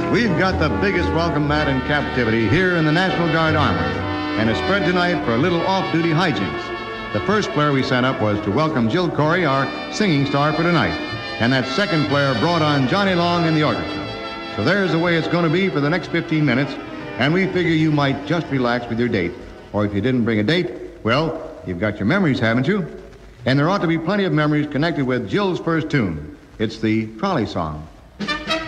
We've got the biggest welcome mat in captivity here in the National Guard Armory, and it's spread tonight for a little off-duty hijinks. The first player we sent up was to welcome Jill Corey, our singing star for tonight, and that second player brought on Johnny Long in the orchestra. So there's the way it's going to be for the next 15 minutes, and we figure you might just relax with your date. Or if you didn't bring a date, well, you've got your memories, haven't you? And there ought to be plenty of memories connected with Jill's first tune. It's the trolley song.